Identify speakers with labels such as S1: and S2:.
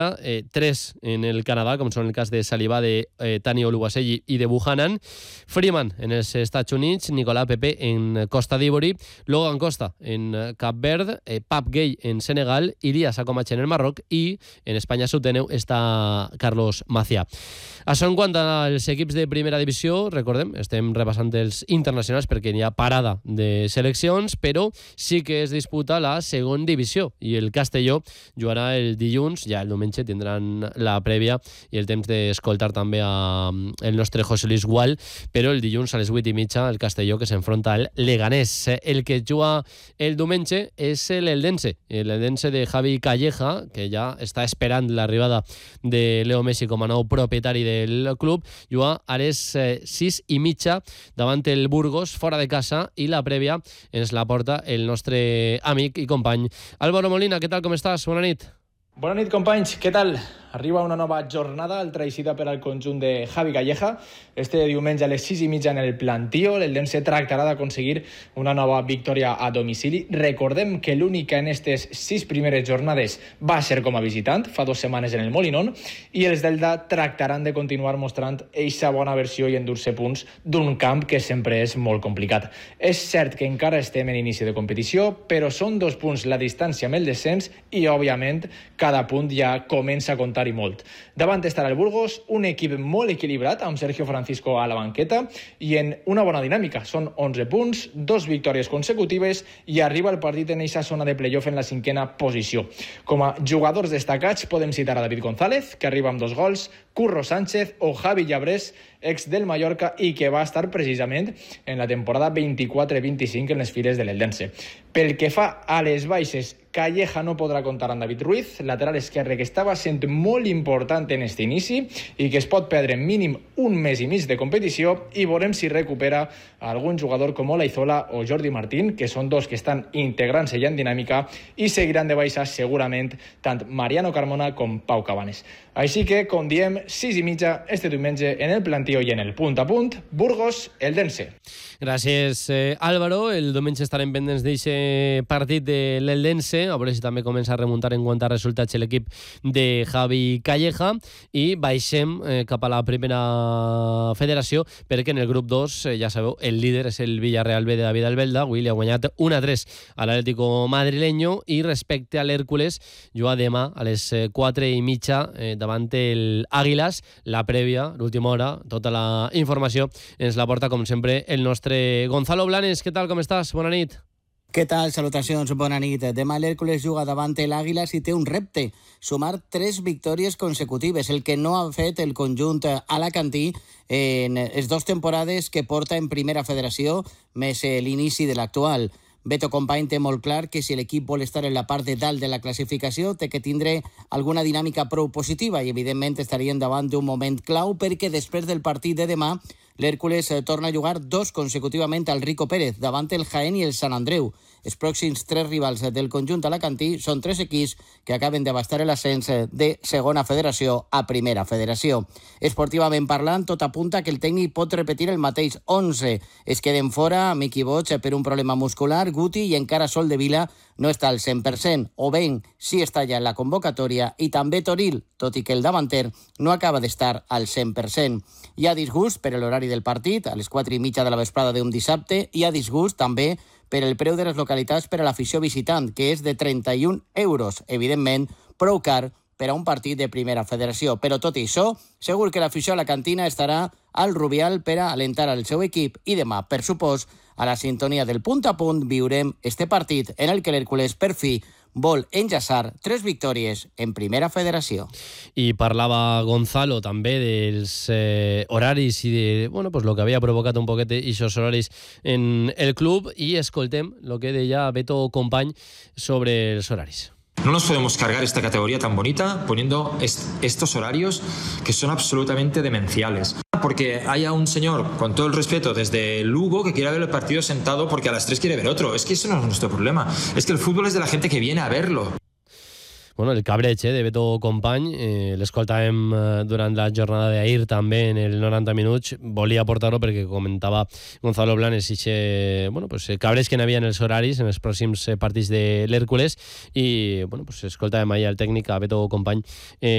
S1: tres en el Canadà, com són el cas de Saliba, de Tani Oluwaseyi i de Buchanan, Freeman en els Estats Units, Nicolas Pepe en Costa d'Ivori, Logan Costa en Cap Verd, Pap Gay en Senegal, Ilias Akomache en el Marroc i en Espanya Subteneu està Carlos Macià. Això en quant als equips de primera divisió, recordem, estem repassant els internacionals perquè hi ha parada de seleccions, però sí que es disputa la segona divisió i el Castelló jugarà el dilluns, ja el diumenge tindran la prèvia i el temps d'escoltar també el nostre José Luis Gual, però el dilluns a les 8:30 el Castelló que s'enfronta al Leganés. El que juga el diumenge és l'Eldense de Javi Calleja, que ja està esperant l'arribada de Leo Messi com a nou propietari del club. Juga a les 6:30 davant el Burgos, fora de casa, i la prèvia ens la porta el nostre amic i company Álvaro Molina. Què tal, com estàs? Bona nit.
S2: Bona nit, companys. Què tal? Arriba una nova jornada traïcida per al conjunt de Javi Calleja. Este diumenge a les 6:30 en el Plantío, l'Eldense tractarà d'aconseguir una nova victòria a domicili. Recordem que l'única en aquestes 6 primeres jornades va ser com a visitant, fa 2 setmanes en el Molinón, i els d'Elda tractaran de continuar mostrant eixa bona versió i endur-se punts d'un camp que sempre és molt complicat. És cert que encara estem en inici de competició, però són 2 punts la distància amb el descens i, òbviament, cada punt ja comença a comptar i molt. Davant estarà el Burgos, un equip molt equilibrat amb Sergio Francisco a la banqueta i en una bona dinàmica. Són 11 punts, 2 victòries consecutives i arriba el partit en aquesta zona de playoff en la 5a posició. Com a jugadors destacats podem citar a David González, que arriba amb 2 gols, Curro Sánchez o Javi Llabrés, ex del Mallorca i que va estar precisament en la temporada 24-25 en les files de l'Eldense. Pel que fa a les baixes, Calleja no podrà comptar amb David Ruiz, lateral esquerre que estava sent molt important en este inici i que es pot perdre mínim un mes i mig de competició, i veurem si recupera algun jugador com Olaizola o Jordi Martín, que són 2 que estan integrant-se ja en dinàmica, i seguiran de baixa segurament tant Mariano Carmona com Pau Cabanes. Així que, com diem, 6:30 este diumenge en el Plantío i en el punt a punt, Burgos, Eldense.
S1: Gràcies, Álvaro. El diumenge estarem pendents d'aquest partit de l'Eldense, a veure si també comença a remuntar en quant a resultats l'equip de Javi Calleja, i baixem cap a la primera federació, perquè en el grup 2, ja sabeu, el líder és el Villarreal B de David Albelda. Avui li ha guanyat 1-3 a l'Atlético madrileño, i respecte a l'Hèrcules juga demà a les 4:30 davant el Águilas. La prèvia, l'última hora, tota la informació ens la porta, com sempre, el nostre Gonzalo Blanes. Què tal, com estàs? Bona nit.
S3: Què tal? Salutacions, bona nit. Demà l'Hèrcules juga davant l'Àguilas i té un repte: sumar 3 victòries consecutives, el que no ha fet el conjunt alacantí en les 2 temporades que porta en primera federació, més l'inici de l'actual. Beto Company té molt clar que si l'equip vol estar en la part de dalt de la classificació té que tindre alguna dinàmica prou positiva, i evidentment estarien davant d'un moment clau, perquè després del partit de demà l'Hèrcules torna a jugar 2 consecutivament al Rico Pérez, davant el Jaén i el Sant Andreu. Els pròxims 3 rivals del conjunt alacantí són 3 equips que acaben d'abastar l'ascens de segona federació a primera federació. Esportivament parlant, tot apunta que el tècnic pot repetir el mateix 11. Es queden fora Miki Boig per un problema muscular, Guti i encara Sol de Vila no està al 100%, o Ben sí està ja en la convocatòria, i també Toril, tot i que el davanter no acaba d'estar al 100%. Hi ha disgust per l'horari del partit, a les 4:30 de la vesprada d'un dissabte. Hi ha disgust també per el preu de les localitats per a l'afició visitant, que és de 31 euros. Evidentment, prou car per a un partit de primera federació. Però tot i això, segur que l'afició a la cantina estarà al Rubial per a alentar el seu equip, i demà, per supòs, a la sintonia del punt a punt, viurem este partit en el que l'Hèrcules, per fi, vol enllaçar 3 victòries en primera federació.
S1: I parlava Gonzalo també dels horaris i de, bueno, pues lo que havia provocat un poquet aquests horaris en el club, i escoltem lo que deia Beto Company sobre els horaris.
S4: No nos podemos cargar esta categoría tan bonita poniendo estos horarios que son absolutamente demenciales. Porque haya un señor, con todo el respeto, desde Lugo, que quiera ver el partido sentado porque a las 3 quiere ver otro. Es que eso no es nuestro problema. Es que el fútbol es de la gente que viene a verlo.
S1: Bueno, el cabreig de Beto Company, l'escoltàvem durant la jornada d'ahir també en el 90 minuts. Volia portar-ho perquè comentava Gonzalo Blanes bueno, pues, el cabreig que n'hi havia en els horaris en els pròxims partits de l'Hèrcules, i bueno, pues, escoltàvem ahir el tècnic a Beto Company